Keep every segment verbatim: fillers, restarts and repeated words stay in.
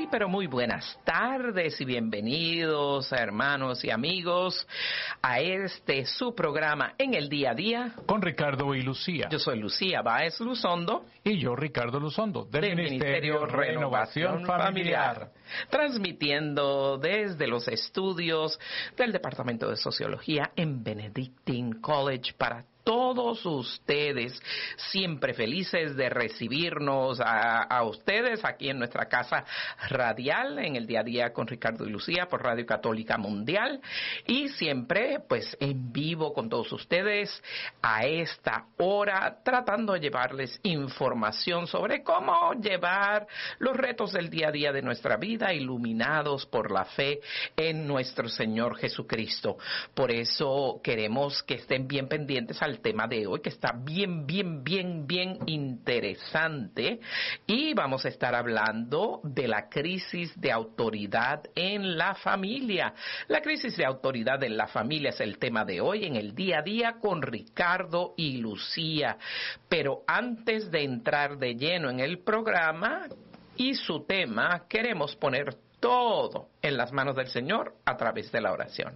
pero muy buenas tardes y bienvenidos, hermanos y amigos, a este su programa En el Día a Día. Con Ricardo y Lucía. Yo soy Lucía Báez Luzondo. Y yo, Ricardo Luzondo, del, del Ministerio, Ministerio Renovación, Renovación Familiar. Familiar. Transmitiendo desde los estudios del Departamento de Sociología en Benedictine College para todos ustedes, siempre felices de recibirnos a, a ustedes aquí en nuestra casa radial, en el Día a Día con Ricardo y Lucía por Radio Católica Mundial, y siempre pues en vivo con todos ustedes a esta hora, tratando de llevarles información sobre cómo llevar los retos del día a día de nuestra vida, iluminados por la fe en nuestro Señor Jesucristo. Por eso queremos que estén bien pendientes al tema de hoy, que está bien, bien, bien, bien interesante, y vamos a estar hablando de la crisis de autoridad en la familia. La crisis de autoridad en la familia es el tema de hoy en el Día a Día con Ricardo y Lucía. Pero antes de entrar de lleno en el programa y su tema, queremos poner todo en las manos del Señor a través de la oración.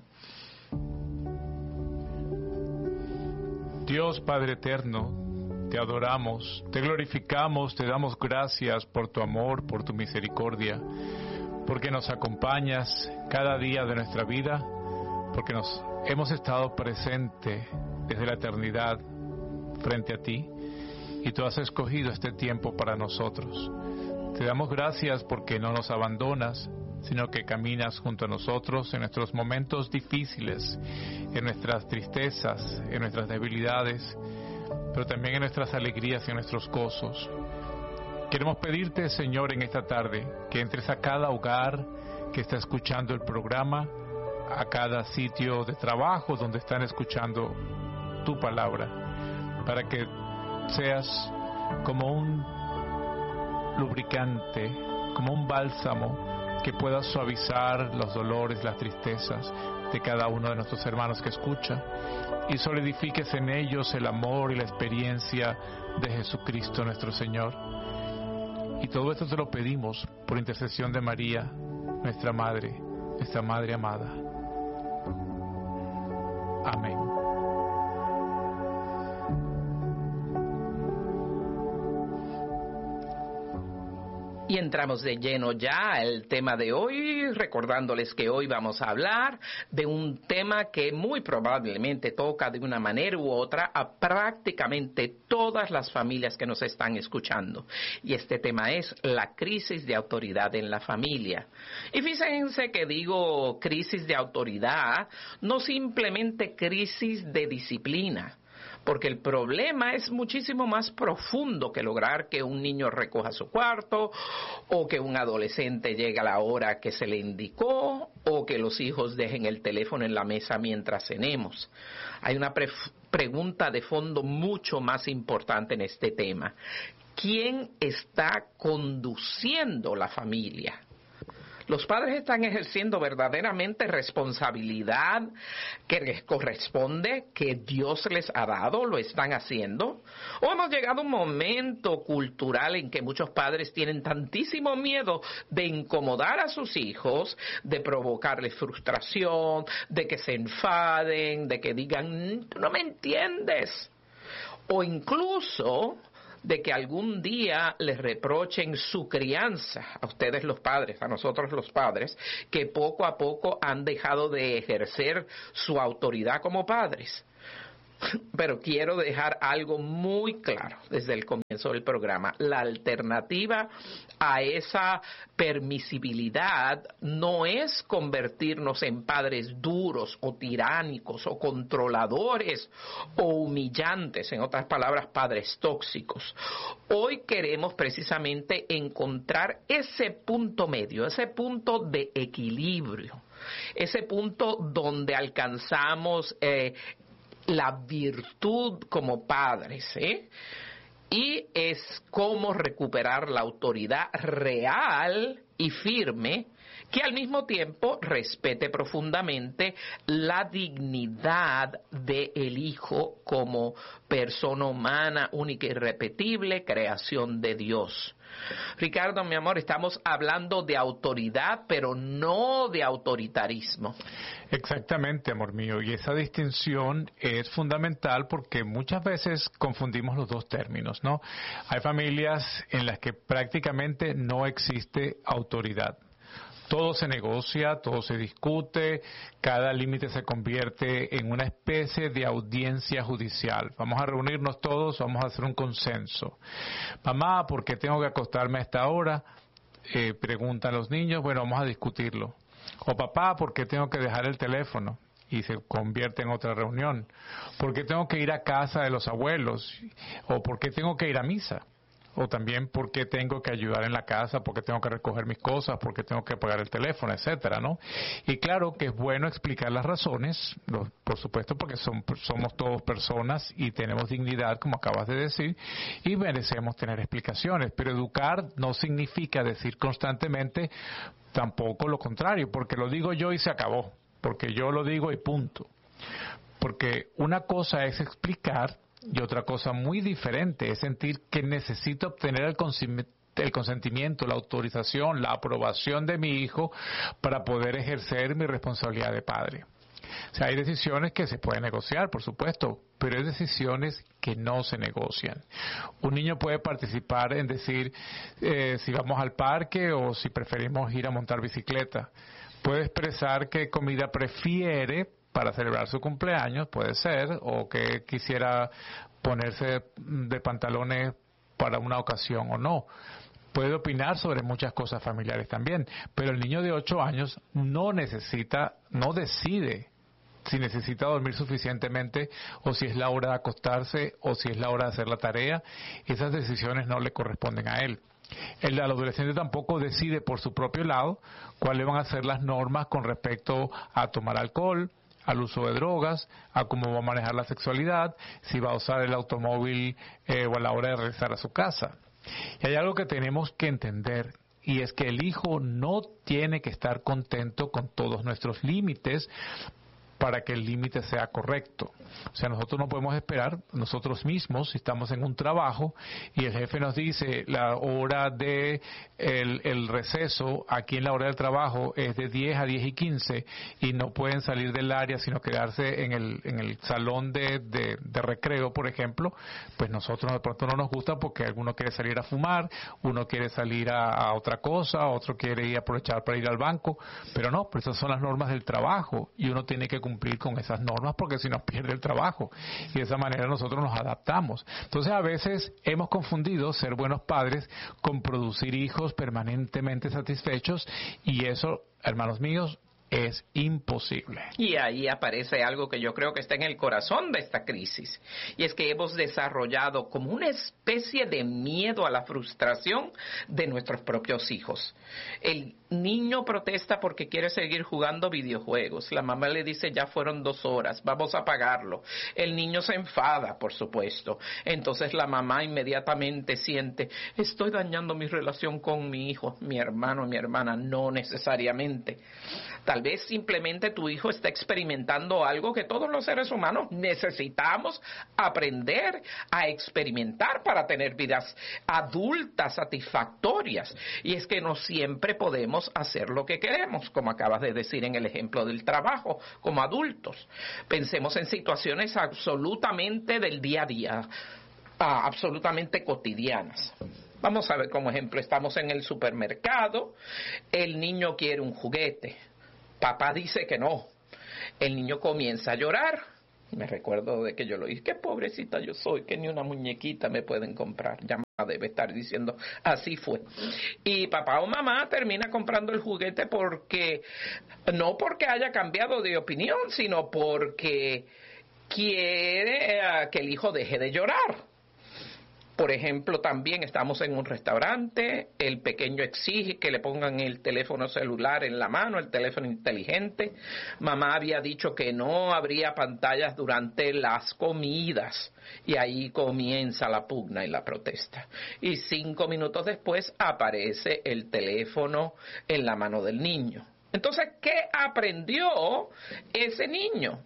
Dios Padre eterno, te adoramos, te glorificamos, te damos gracias por tu amor, por tu misericordia, porque nos acompañas cada día de nuestra vida, porque nos hemos estado presente desde la eternidad frente a ti y tú has escogido este tiempo para nosotros. Te damos gracias porque no nos abandonas, sino que caminas junto a nosotros en nuestros momentos difíciles, en nuestras tristezas, en nuestras debilidades, pero también en nuestras alegrías y en nuestros gozos. Queremos pedirte, Señor, en esta tarde, que entres a cada hogar que está escuchando el programa, a cada sitio de trabajo donde están escuchando tu palabra, para que seas como un lubricante, como un bálsamo que pueda suavizar los dolores, las tristezas de cada uno de nuestros hermanos que escucha, y solidifiques en ellos el amor y la experiencia de Jesucristo nuestro Señor. Y todo esto te lo pedimos por intercesión de María, nuestra Madre, nuestra Madre amada. Amén. Y entramos de lleno ya al tema de hoy, recordándoles que hoy vamos a hablar de un tema que muy probablemente toca de una manera u otra a prácticamente todas las familias que nos están escuchando. Y este tema es la crisis de autoridad en la familia. Y fíjense que digo crisis de autoridad, no simplemente crisis de disciplina, porque el problema es muchísimo más profundo que lograr que un niño recoja su cuarto, o que un adolescente llegue a la hora que se le indicó, o que los hijos dejen el teléfono en la mesa mientras cenemos. Hay una pre- pregunta de fondo mucho más importante en este tema. ¿Quién está conduciendo la familia? ¿Los padres están ejerciendo verdaderamente responsabilidad que les corresponde, que Dios les ha dado? ¿Lo están haciendo? ¿O hemos llegado a un momento cultural en que muchos padres tienen tantísimo miedo de incomodar a sus hijos, de provocarles frustración, de que se enfaden, de que digan, "Tú no me entiendes"? O incluso de que algún día les reprochen su crianza, a ustedes los padres, a nosotros los padres, que poco a poco han dejado de ejercer su autoridad como padres. Pero quiero dejar algo muy claro desde el comienzo del programa. La alternativa a esa permisibilidad no es convertirnos en padres duros o tiránicos o controladores o humillantes, en otras palabras, padres tóxicos. Hoy queremos precisamente encontrar ese punto medio, ese punto de equilibrio, ese punto donde alcanzamos eh, la virtud como padres, ¿eh? y es cómo recuperar la autoridad real y firme que al mismo tiempo respete profundamente la dignidad del hijo como persona humana, única y irrepetible, creación de Dios. Ricardo, mi amor, estamos hablando de autoridad, pero no de autoritarismo. Exactamente, amor mío, y esa distinción es fundamental porque muchas veces confundimos los dos términos, ¿no? Hay familias en las que prácticamente no existe autoridad. Todo se negocia, todo se discute, cada límite se convierte en una especie de audiencia judicial. Vamos a reunirnos todos, vamos a hacer un consenso. Mamá, ¿por qué tengo que acostarme a esta hora? Eh, preguntan los niños, bueno, vamos a discutirlo. O papá, ¿por qué tengo que dejar el teléfono? Y se convierte en otra reunión. ¿Por qué tengo que ir a casa de los abuelos? ¿O por qué tengo que ir a misa? O también por qué tengo que ayudar en la casa, por qué tengo que recoger mis cosas, por qué tengo que pagar el teléfono, etcétera, ¿no? Y claro que es bueno explicar las razones, lo, por supuesto, porque son, somos todos personas y tenemos dignidad, como acabas de decir, y merecemos tener explicaciones. Pero educar no significa decir constantemente tampoco lo contrario, porque lo digo yo y se acabó, porque yo lo digo y punto. Porque una cosa es explicar y otra cosa muy diferente es sentir que necesito obtener el consentimiento, el consentimiento, la autorización, la aprobación de mi hijo para poder ejercer mi responsabilidad de padre. O sea, hay decisiones que se pueden negociar, por supuesto, pero hay decisiones que no se negocian. Un niño puede participar en decir eh, si vamos al parque o si preferimos ir a montar bicicleta. Puede expresar qué comida prefiere para celebrar su cumpleaños, puede ser, o que quisiera ponerse de pantalones para una ocasión o no. Puede opinar sobre muchas cosas familiares también, pero el niño de ocho años no necesita, no decide si necesita dormir suficientemente o si es la hora de acostarse o si es la hora de hacer la tarea. Esas decisiones no le corresponden a él. El adolescente tampoco decide por su propio lado cuáles van a ser las normas con respecto a tomar alcohol, al uso de drogas, a cómo va a manejar la sexualidad, si va a usar el automóvil eh, o a la hora de regresar a su casa. Y hay algo que tenemos que entender, y es que el hijo no tiene que estar contento con todos nuestros límites para que el límite sea correcto. O sea, nosotros no podemos esperar nosotros mismos, si estamos en un trabajo y el jefe nos dice la hora de el, el receso aquí en la hora del trabajo es de diez a diez y quince y no pueden salir del área sino quedarse en el, en el salón de, de, de recreo, por ejemplo, pues nosotros de pronto no nos gusta porque alguno quiere salir a fumar, uno quiere salir a, a otra cosa, otro quiere ir a aprovechar para ir al banco, pero no, pues esas son las normas del trabajo y uno tiene que cumplir con esas normas porque si no pierde el trabajo y de esa manera nosotros nos adaptamos. Entonces a veces hemos confundido ser buenos padres con producir hijos permanentemente satisfechos y eso, hermanos míos, es imposible. Y ahí aparece algo que yo creo que está en el corazón de esta crisis, y es que hemos desarrollado como una especie de miedo a la frustración de nuestros propios hijos. El niño protesta porque quiere seguir jugando videojuegos. La mamá le dice, ya fueron dos horas, vamos a apagarlo. El niño se enfada, por supuesto. Entonces la mamá inmediatamente siente, estoy dañando mi relación con mi hijo, mi hermano, mi hermana. No necesariamente. Tal vez simplemente tu hijo está experimentando algo que todos los seres humanos necesitamos aprender a experimentar para tener vidas adultas satisfactorias. Y es que no siempre podemos hacer lo que queremos, como acabas de decir en el ejemplo del trabajo, como adultos. Pensemos en situaciones absolutamente del día a día, ah, absolutamente cotidianas. Vamos a ver como ejemplo, estamos en el supermercado, el niño quiere un juguete. Papá dice que no. El niño comienza a llorar. Me recuerdo de que yo lo dije, qué pobrecita yo soy, que ni una muñequita me pueden comprar. Ya debe estar diciendo, así fue. Y papá o mamá termina comprando el juguete porque, no porque haya cambiado de opinión, sino porque quiere uh, que el hijo deje de llorar. Por ejemplo, también estamos en un restaurante, el pequeño exige que le pongan el teléfono celular en la mano, el teléfono inteligente. Mamá había dicho que no habría pantallas durante las comidas y ahí comienza la pugna y la protesta. Y cinco minutos después aparece el teléfono en la mano del niño. Entonces, ¿qué aprendió ese niño?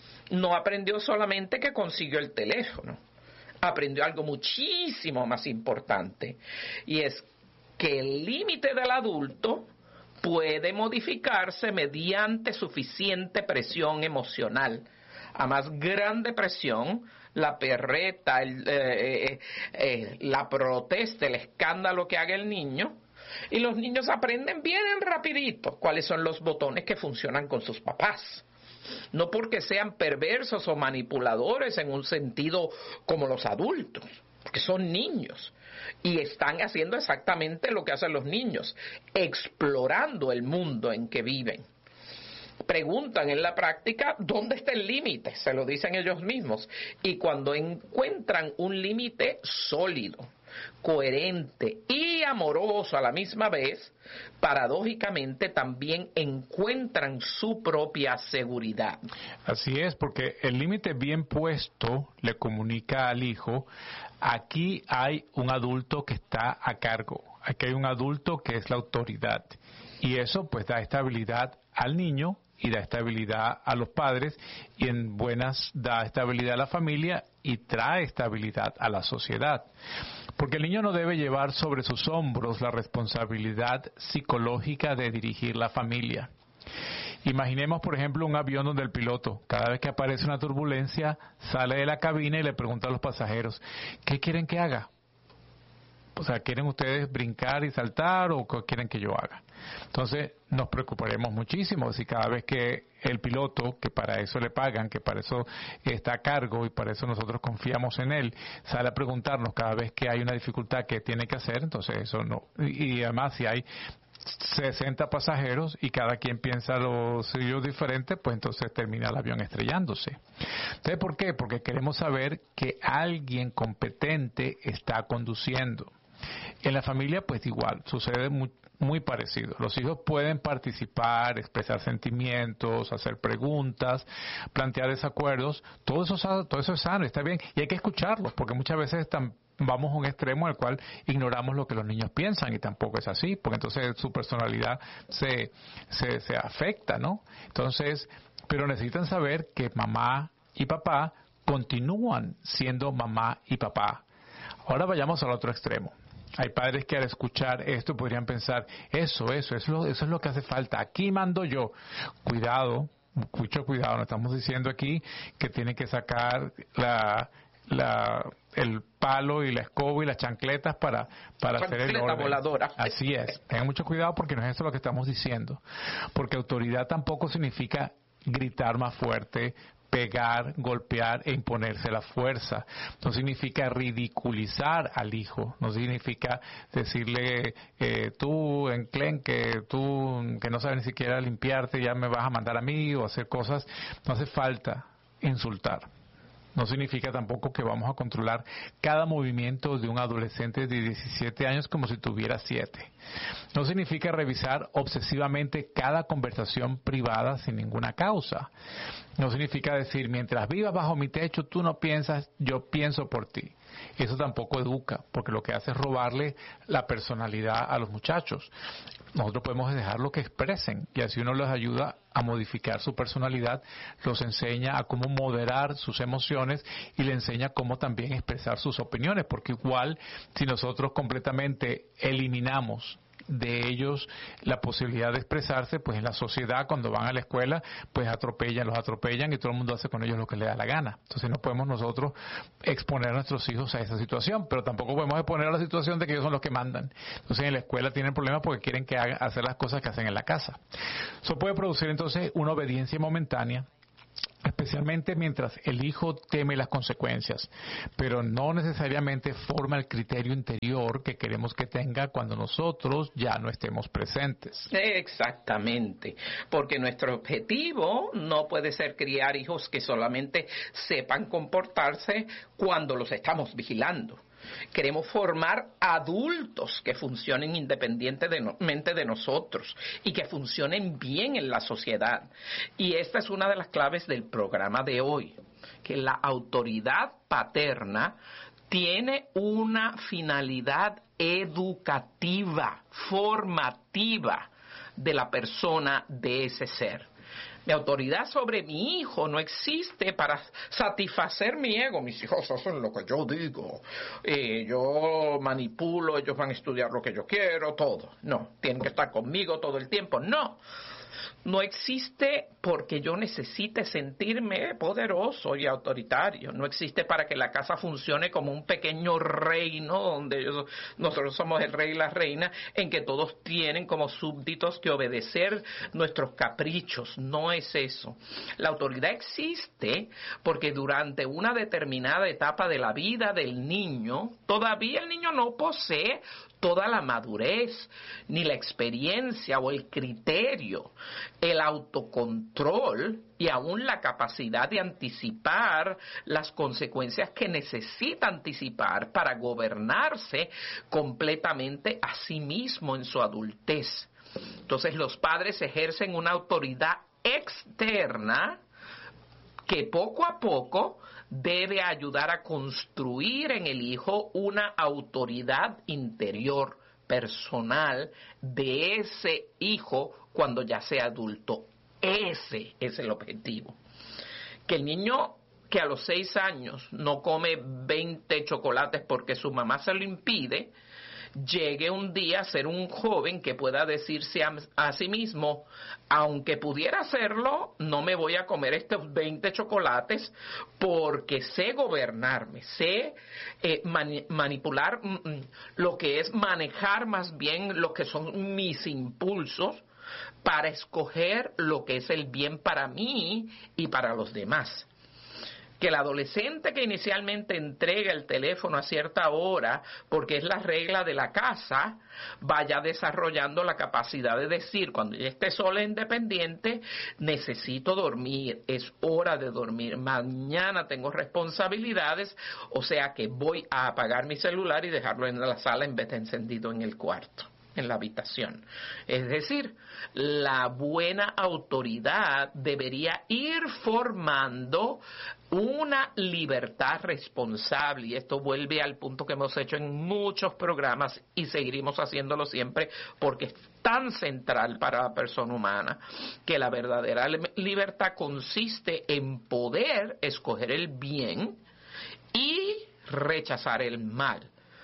No aprendió solamente que consiguió el teléfono. Aprendió algo muchísimo más importante, y es que el límite del adulto puede modificarse mediante suficiente presión emocional. A más grande presión, la perreta, el, eh, eh, eh, la protesta, el escándalo que haga el niño, y los niños aprenden bien rapidito cuáles son los botones que funcionan con sus papás. No porque sean perversos o manipuladores en un sentido como los adultos, porque son niños y están haciendo exactamente lo que hacen los niños, explorando el mundo en que viven. Preguntan en la práctica dónde está el límite, se lo dicen ellos mismos, y cuando encuentran un límite sólido, coherente y amoroso a la misma vez, paradójicamente también encuentran su propia seguridad. Así es, porque el límite bien puesto le comunica al hijo: aquí hay un adulto que está a cargo, aquí hay un adulto que es la autoridad, y eso pues da estabilidad al niño y da estabilidad a los padres, y en buenas da estabilidad a la familia y trae estabilidad a la sociedad. Porque el niño no debe llevar sobre sus hombros la responsabilidad psicológica de dirigir la familia. Imaginemos, por ejemplo, un avión donde el piloto, cada vez que aparece una turbulencia, sale de la cabina y le pregunta a los pasajeros: ¿qué quieren que haga? O sea, ¿quieren ustedes brincar y saltar o qué quieren que yo haga? Entonces, nos preocuparemos muchísimo si cada vez que el piloto, que para eso le pagan, que para eso está a cargo y para eso nosotros confiamos en él, sale a preguntarnos cada vez que hay una dificultad que tiene que hacer, entonces eso no. Y, y además, si hay sesenta pasajeros y cada quien piensa lo suyo diferente, pues entonces termina el avión estrellándose. Entonces, ¿por qué? Porque queremos saber que alguien competente está conduciendo. En la familia, pues igual, sucede muy, muy parecido. Los hijos pueden participar, expresar sentimientos, hacer preguntas, plantear desacuerdos. Todo eso, todo eso es sano, está bien. Y hay que escucharlos, porque muchas veces están, vamos a un extremo en el cual ignoramos lo que los niños piensan, y tampoco es así, porque entonces su personalidad se, se, se afecta, ¿no? Entonces, pero necesitan saber que mamá y papá continúan siendo mamá y papá. Ahora vayamos al otro extremo. Hay padres que al escuchar esto podrían pensar: eso, eso, eso es lo, eso es lo que hace falta, aquí mando yo. Cuidado, mucho cuidado, no estamos diciendo aquí que tienen que sacar la, la, el palo y la escoba y las chancletas para, para hacer el orden. Voladora. Así es, tengan mucho cuidado, porque no es eso lo que estamos diciendo. Porque autoridad tampoco significa gritar más fuerte, pegar, golpear e imponerse la fuerza. No significa ridiculizar al hijo, no significa decirle eh, tú, enclenque, tú que no sabes ni siquiera limpiarte, ya me vas a mandar a mí, o hacer cosas. No hace falta insultar. No significa tampoco que vamos a controlar cada movimiento de un adolescente de diecisiete años como si tuviera siete. No significa revisar obsesivamente cada conversación privada sin ninguna causa. No significa decir: mientras vivas bajo mi techo, tú no piensas, yo pienso por ti. Eso tampoco educa, porque lo que hace es robarle la personalidad a los muchachos. Nosotros podemos dejarlo que expresen, y así uno les ayuda a modificar su personalidad, los enseña a cómo moderar sus emociones y le enseña cómo también expresar sus opiniones, porque igual si nosotros completamente eliminamos de ellos la posibilidad de expresarse, pues en la sociedad, cuando van a la escuela, pues atropellan, los atropellan y todo el mundo hace con ellos lo que le da la gana. Entonces no podemos nosotros exponer a nuestros hijos a esa situación, pero tampoco podemos exponer a la situación de que ellos son los que mandan. Entonces en la escuela tienen problemas porque quieren que hagan, hacer las cosas que hacen en la casa. Eso puede producir entonces una obediencia momentánea, especialmente mientras el hijo teme las consecuencias, pero no necesariamente forma el criterio interior que queremos que tenga cuando nosotros ya no estemos presentes. Exactamente, porque nuestro objetivo no puede ser criar hijos que solamente sepan comportarse cuando los estamos vigilando. Queremos formar adultos que funcionen independientemente de nosotros y que funcionen bien en la sociedad. Y esta es una de las claves del programa de hoy, que la autoridad paterna tiene una finalidad educativa, formativa de la persona de ese ser. Mi autoridad sobre mi hijo no existe para satisfacer mi ego. Mis hijos hacen lo que yo digo. Eh, yo manipulo, ellos van a estudiar lo que yo quiero, todo. No, tienen que estar conmigo todo el tiempo. No. No existe porque yo necesite sentirme poderoso y autoritario. No existe para que la casa funcione como un pequeño reino donde yo, nosotros somos el rey y la reina, en que todos tienen como súbditos que obedecer nuestros caprichos. No es eso. La autoridad existe porque durante una determinada etapa de la vida del niño, todavía el niño no posee toda la madurez, ni la experiencia o el criterio, el autocontrol y aún la capacidad de anticipar las consecuencias que necesita anticipar para gobernarse completamente a sí mismo en su adultez. Entonces los padres ejercen una autoridad externa que poco a poco debe ayudar a construir en el hijo una autoridad interior, personal, de ese hijo cuando ya sea adulto. Ese es el objetivo. Que el niño que a los seis años no come veinte chocolates porque su mamá se lo impide, llegue un día a ser un joven que pueda decirse a, a sí mismo, aunque pudiera hacerlo, no me voy a comer estos veinte chocolates porque sé gobernarme, sé eh, mani- manipular mm, lo que es manejar más bien lo que son mis impulsos para escoger lo que es el bien para mí y para los demás. Que el adolescente que inicialmente entrega el teléfono a cierta hora, porque es la regla de la casa, vaya desarrollando la capacidad de decir, cuando ya esté sola e independiente, necesito dormir, es hora de dormir, mañana tengo responsabilidades, o sea que voy a apagar mi celular y dejarlo en la sala en vez de encendido en el cuarto, en la habitación. Es decir, la buena autoridad debería ir formando una libertad responsable, y esto vuelve al punto que hemos hecho en muchos programas y seguiremos haciéndolo siempre porque es tan central para la persona humana, que la verdadera libertad consiste en poder escoger el bien y rechazar el mal,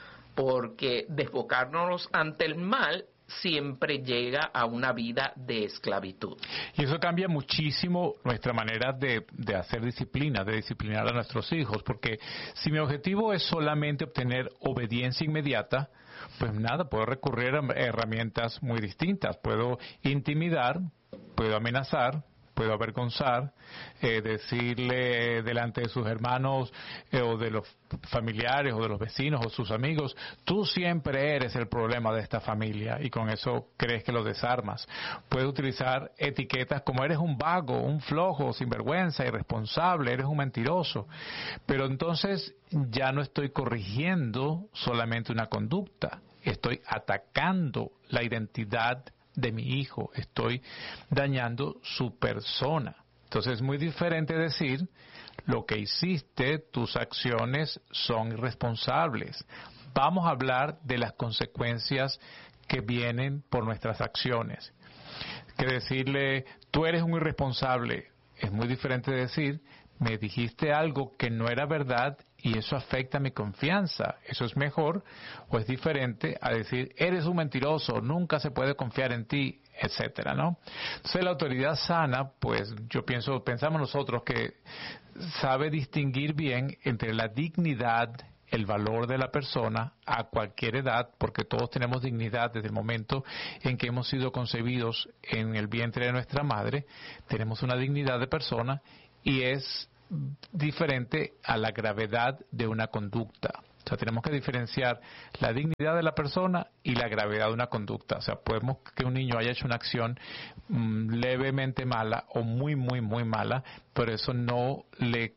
porque desbocarnos ante el mal siempre llega a una vida de esclavitud. Y eso cambia muchísimo nuestra manera de, de hacer disciplina, de disciplinar a nuestros hijos, porque si mi objetivo es solamente obtener obediencia inmediata, pues nada, puedo recurrir a herramientas muy distintas. Puedo intimidar, puedo amenazar, puedo avergonzar, eh, decirle delante de sus hermanos eh, o de los familiares o de los vecinos o sus amigos, tú siempre eres el problema de esta familia, y con eso crees que lo desarmas. Puedo utilizar etiquetas como eres un vago, un flojo, sinvergüenza, irresponsable, eres un mentiroso. Pero entonces ya no estoy corrigiendo solamente una conducta, estoy atacando la identidad de mi hijo, estoy dañando su persona. Entonces es muy diferente decir, lo que hiciste, tus acciones son irresponsables. Vamos a hablar de las consecuencias que vienen por nuestras acciones. Que decirle, tú eres un irresponsable, es muy diferente de decir, me dijiste algo que no era verdad y eso afecta mi confianza. Eso es mejor o es diferente a decir, eres un mentiroso, nunca se puede confiar en ti, etcétera, ¿no? Entonces la autoridad sana, pues yo pienso, pensamos nosotros que sabe distinguir bien entre la dignidad, el valor de la persona a cualquier edad, porque todos tenemos dignidad desde el momento en que hemos sido concebidos en el vientre de nuestra madre, tenemos una dignidad de persona y es diferente a la gravedad de una conducta. O sea, tenemos que diferenciar la dignidad de la persona y la gravedad de una conducta. O sea, podemos que un niño haya hecho una acción mmm, levemente mala o muy, muy, muy mala, pero eso no le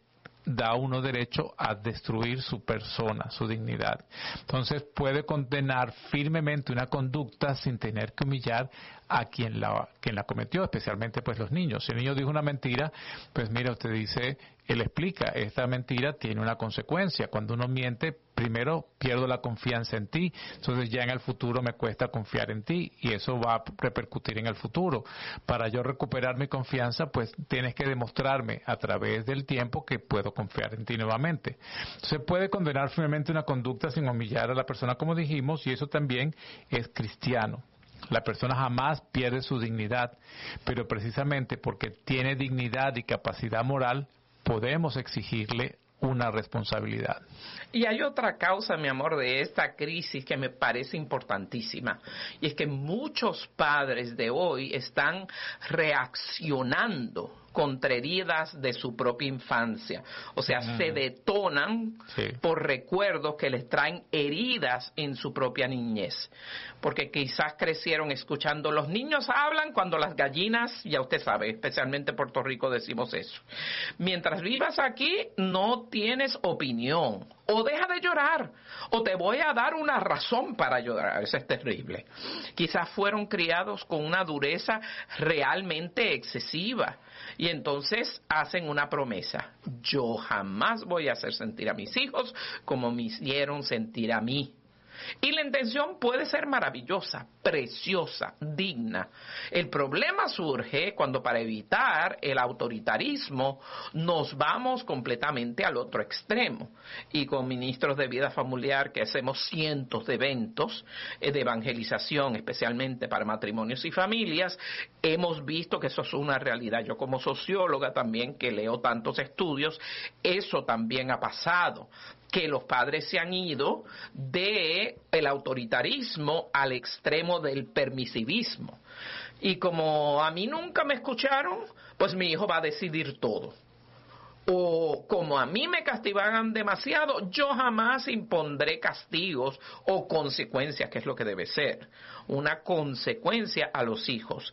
da a uno derecho a destruir su persona, su dignidad. Entonces puede condenar firmemente una conducta sin tener que humillar a quien la, quien la cometió, especialmente pues los niños. Si el niño dijo una mentira, pues mira, usted dice, él explica, esta mentira tiene una consecuencia. Cuando uno miente, primero pierdo la confianza en ti, entonces ya en el futuro me cuesta confiar en ti y eso va a repercutir en el futuro. Para yo recuperar mi confianza, pues tienes que demostrarme a través del tiempo que puedo confiar en ti nuevamente. Se puede condenar firmemente una conducta sin humillar a la persona, como dijimos, y eso también es cristiano. La persona jamás pierde su dignidad, pero precisamente porque tiene dignidad y capacidad moral, podemos exigirle una responsabilidad. Y hay otra causa, mi amor, de esta crisis que me parece importantísima, y es que muchos padres de hoy están reaccionando contra heridas de su propia infancia. O sea, uh-huh. se detonan sí. por recuerdos que les traen heridas en su propia niñez. Porque quizás crecieron escuchando, los niños hablan cuando las gallinas, ya usted sabe, especialmente en Puerto Rico decimos eso. Mientras vivas aquí, no tienes opinión. O deja de llorar, o te voy a dar una razón para llorar. Eso es terrible. Quizás fueron criados con una dureza realmente excesiva. Y entonces hacen una promesa. Yo jamás voy a hacer sentir a mis hijos como me hicieron sentir a mí. Y la intención puede ser maravillosa, preciosa, digna. El problema surge cuando, para evitar el autoritarismo, nos vamos completamente al otro extremo. Y con ministros de vida familiar, que hacemos cientos de eventos de evangelización, especialmente para matrimonios y familias, hemos visto que eso es una realidad. Yo, como socióloga también, que leo tantos estudios, eso también ha pasado, que los padres se han ido de el autoritarismo al extremo del permisivismo. Y como a mí nunca me escucharon, pues mi hijo va a decidir todo. O como a mí me castigaban demasiado, yo jamás impondré castigos o consecuencias, que es lo que debe ser, una consecuencia a los hijos.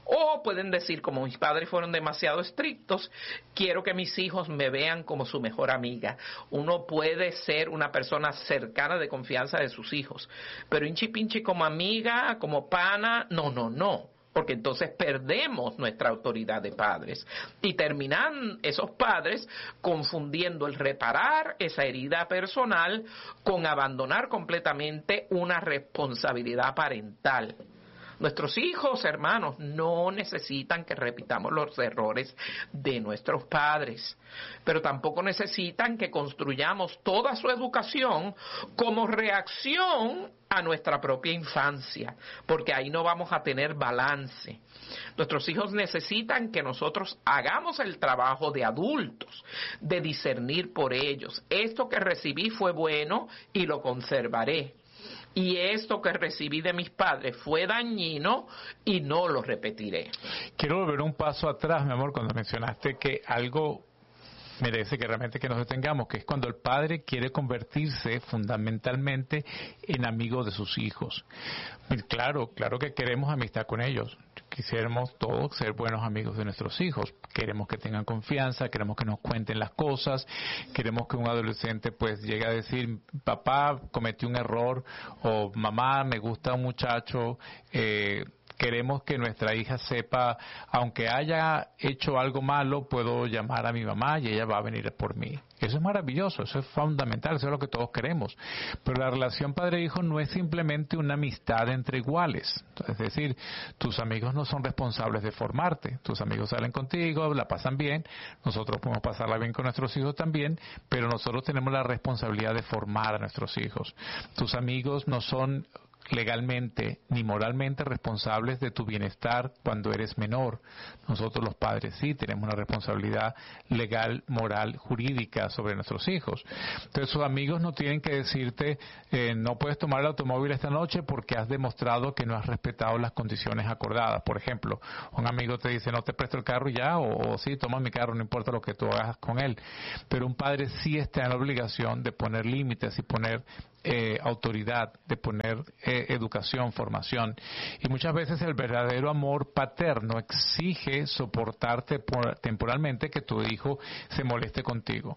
O pueden decir, como mis padres fueron demasiado estrictos, quiero que mis hijos me vean como su mejor amiga. Uno puede ser una persona cercana de confianza de sus hijos, pero hinchi pinchi como amiga, como pana, no, no, no. Porque entonces perdemos nuestra autoridad de padres y terminan esos padres confundiendo el reparar esa herida personal con abandonar completamente una responsabilidad parental. Nuestros hijos, hermanos, no necesitan que repitamos los errores de nuestros padres, pero tampoco necesitan que construyamos toda su educación como reacción a nuestra propia infancia, porque ahí no vamos a tener balance. Nuestros hijos necesitan que nosotros hagamos el trabajo de adultos, de discernir por ellos. Esto que recibí fue bueno y lo conservaré. Y esto que recibí de mis padres fue dañino y no lo repetiré. Quiero volver un paso atrás, mi amor, cuando mencionaste que algo merece que realmente que nos detengamos, que es cuando el padre quiere convertirse fundamentalmente en amigo de sus hijos. Claro, claro que queremos amistad con ellos. Quisiéramos todos ser buenos amigos de nuestros hijos. Queremos que tengan confianza, queremos que nos cuenten las cosas, queremos que un adolescente pues llegue a decir, papá, cometí un error, o mamá, me gusta un muchacho. eh, Queremos que nuestra hija sepa, aunque haya hecho algo malo, puedo llamar a mi mamá y ella va a venir por mí. Eso es maravilloso, eso es fundamental, eso es lo que todos queremos. Pero la relación padre-hijo no es simplemente una amistad entre iguales. Es decir, tus amigos no son responsables de formarte. Tus amigos salen contigo, la pasan bien, nosotros podemos pasarla bien con nuestros hijos también, pero nosotros tenemos la responsabilidad de formar a nuestros hijos. Tus amigos no son legalmente ni moralmente responsables de tu bienestar cuando eres menor. Nosotros los padres sí tenemos una responsabilidad legal, moral, jurídica sobre nuestros hijos. Entonces sus amigos no tienen que decirte eh, no puedes tomar el automóvil esta noche porque has demostrado que no has respetado las condiciones acordadas. Por ejemplo, un amigo te dice no te presto el carro ya, o, o sí, toma mi carro, no importa lo que tú hagas con él. Pero un padre sí está en la obligación de poner límites y poner Eh, autoridad, de poner eh, educación, formación. Y muchas veces el verdadero amor paterno exige soportarte por, temporalmente que tu hijo se moleste contigo.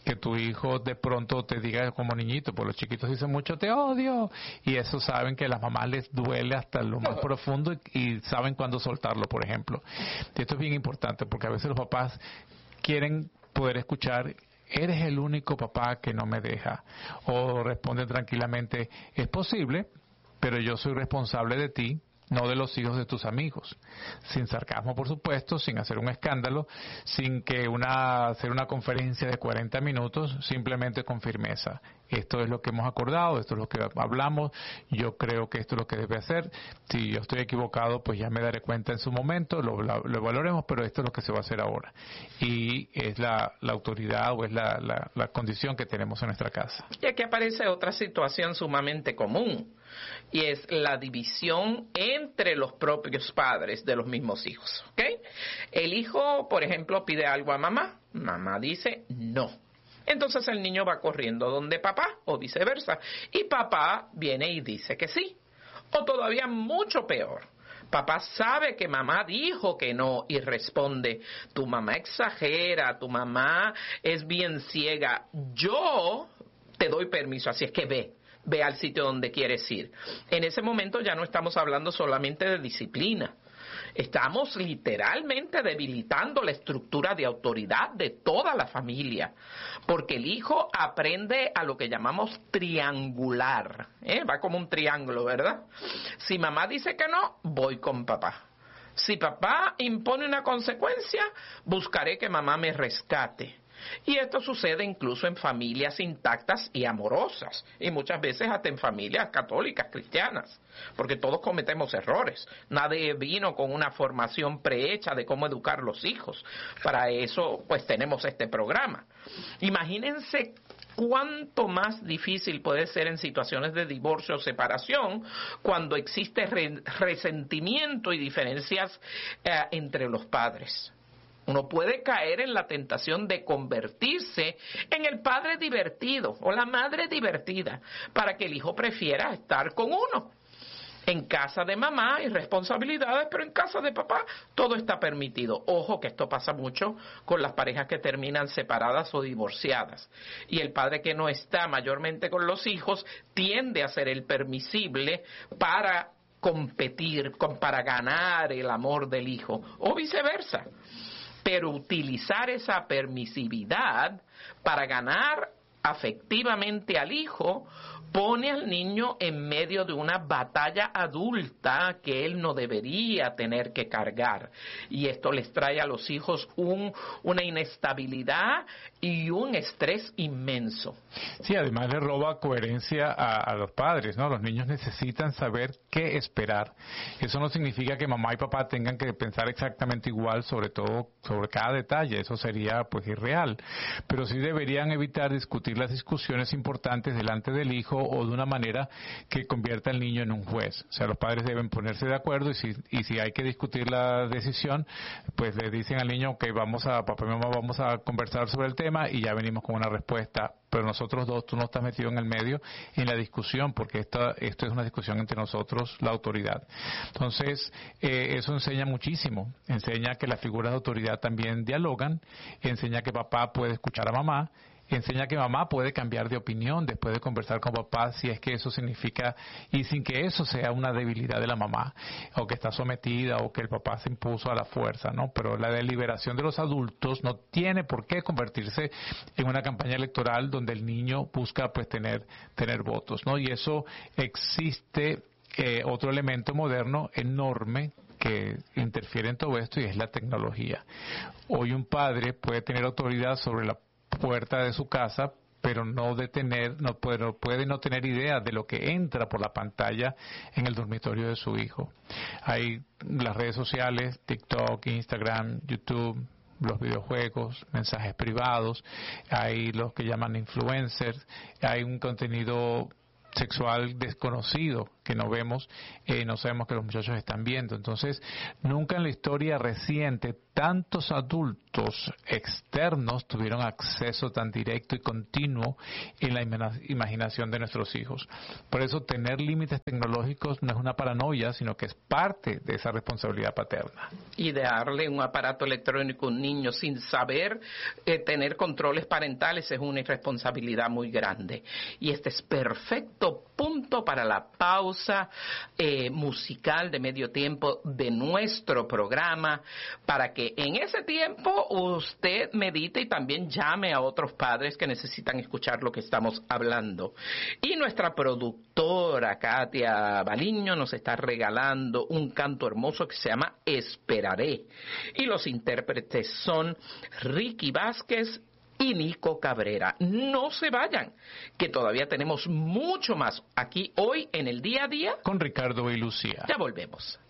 que tu hijo de pronto te diga como niñito, porque los chiquitos dicen mucho te odio, y eso saben que a las mamás les duele hasta lo más profundo y, y saben cuándo soltarlo, por ejemplo. Y esto es bien importante porque a veces los papás quieren poder escuchar: eres el único papá que no me deja, o responden tranquilamente: es posible, pero yo soy responsable de ti, no de los hijos de tus amigos. Sin sarcasmo, por supuesto, sin hacer un escándalo, sin que una hacer una conferencia de cuarenta minutos, simplemente con firmeza. Esto es lo que hemos acordado, esto es lo que hablamos, yo creo que esto es lo que debe hacer. Si yo estoy equivocado, pues ya me daré cuenta en su momento, lo, lo, lo valoremos, pero esto es lo que se va a hacer ahora. Y es la, la autoridad o es la, la, la condición que tenemos en nuestra casa. Y aquí aparece otra situación sumamente común, y es la división entre los propios padres de los mismos hijos, ¿ok? El hijo, por ejemplo, pide algo a mamá, mamá dice no. Entonces el niño va corriendo donde papá, o viceversa, y papá viene y dice que sí. O todavía mucho peor, papá sabe que mamá dijo que no y responde: tu mamá exagera, tu mamá es bien ciega, yo te doy permiso, así es que ve. Ve al sitio donde quieres ir. En ese momento ya no estamos hablando solamente de disciplina. Estamos literalmente debilitando la estructura de autoridad de toda la familia, porque el hijo aprende a lo que llamamos triangular, ¿eh? Va como un triángulo, ¿verdad? Si mamá dice que no, voy con papá. Si papá impone una consecuencia, buscaré que mamá me rescate. Y esto sucede incluso en familias intactas y amorosas, y muchas veces hasta en familias católicas, cristianas, porque todos cometemos errores. Nadie vino con una formación prehecha de cómo educar los hijos. Para eso, pues, tenemos este programa. Imagínense cuánto más difícil puede ser en situaciones de divorcio o separación cuando existe re- resentimiento y diferencias eh, entre los padres. Uno puede caer en la tentación de convertirse en el padre divertido o la madre divertida para que el hijo prefiera estar con uno. En casa de mamá hay responsabilidades, pero en casa de papá todo está permitido. Ojo que esto pasa mucho con las parejas que terminan separadas o divorciadas. Y el padre que no está mayormente con los hijos tiende a ser el permisible para competir, para ganar el amor del hijo, o viceversa. Pero utilizar esa permisividad para ganar afectivamente al hijo pone al niño en medio de una batalla adulta que él no debería tener que cargar. Y esto les trae a los hijos un, una inestabilidad y un estrés inmenso. Sí, además le roba coherencia a, a los padres, ¿no? Los niños necesitan saber qué esperar. Eso no significa que mamá y papá tengan que pensar exactamente igual, sobre todo sobre cada detalle. Eso sería, pues, irreal. Pero sí deberían evitar discutir las discusiones importantes delante del hijo o de una manera que convierta al niño en un juez. O sea, los padres deben ponerse de acuerdo y si, y si hay que discutir la decisión, pues le dicen al niño: ok, vamos a, papá y mamá, vamos a conversar sobre el tema y ya venimos con una respuesta. Pero nosotros dos, tú no estás metido en el medio en la discusión, porque esto, esto es una discusión entre nosotros, la autoridad. Entonces, eh, eso enseña muchísimo. Enseña que las figuras de autoridad también dialogan, enseña que papá puede escuchar a mamá, enseña que mamá puede cambiar de opinión después de conversar con papá, si es que eso significa, y sin que eso sea una debilidad de la mamá, o que está sometida, o que el papá se impuso a la fuerza, ¿no? Pero la deliberación de los adultos no tiene por qué convertirse en una campaña electoral donde el niño busca, pues, tener, tener votos, ¿no? Y eso existe, eh, otro elemento moderno enorme que interfiere en todo esto, y es la tecnología. Hoy un padre puede tener autoridad sobre la puerta de su casa, pero no de tener, no puede, no puede no tener idea de lo que entra por la pantalla en el dormitorio de su hijo. Hay las redes sociales, TikTok, Instagram, YouTube, los videojuegos, mensajes privados, hay los que llaman influencers, hay un contenido sexual desconocido que no vemos, eh, no sabemos que los muchachos están viendo. Entonces, nunca en la historia reciente tantos adultos externos tuvieron acceso tan directo y continuo en la imaginación de nuestros hijos. Por eso, tener límites tecnológicos no es una paranoia, sino que es parte de esa responsabilidad paterna. Y darle un aparato electrónico a un niño sin saber eh, tener controles parentales es una irresponsabilidad muy grande. Y este es perfecto punto para la pausa eh, musical de medio tiempo de nuestro programa, para que en ese tiempo usted medite y también llame a otros padres que necesitan escuchar lo que estamos hablando. Y nuestra productora Katia Baliño nos está regalando un canto hermoso que se llama Esperaré. Y los intérpretes son Ricky Vázquez y Nico Cabrera. No se vayan, que todavía tenemos mucho más aquí hoy en el día a día con Ricardo y Lucía. Ya volvemos.